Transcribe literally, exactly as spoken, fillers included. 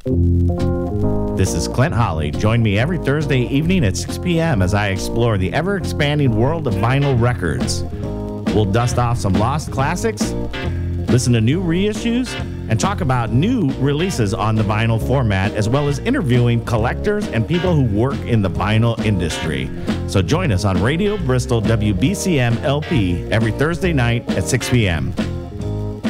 This is Clint Holly. Join me every Thursday evening at six p.m. as I explore the ever-expanding world of vinyl records. We'll dust off some lost classics, listen to new reissues, and talk about new releases on the vinyl format, as well as interviewing collectors and people who work in the vinyl industry. So join us on Radio Bristol W B C M L P every Thursday night at six p.m.